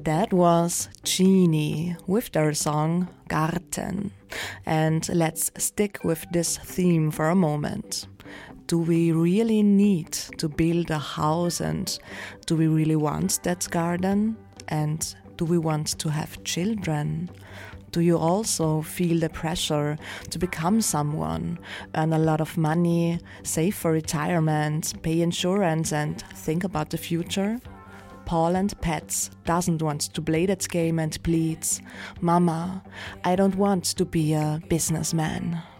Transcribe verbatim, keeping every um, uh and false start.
That was Genie with their song Garten. And let's stick with this theme for a moment. Do we really need to build a house, and do we really want that garden? And do we want to have children? Do you also feel the pressure to become someone, earn a lot of money, save for retirement, pay insurance and think about the future? Paul and Pets doesn't want to play that game and pleads, "Mama, I don't want to be a businessman."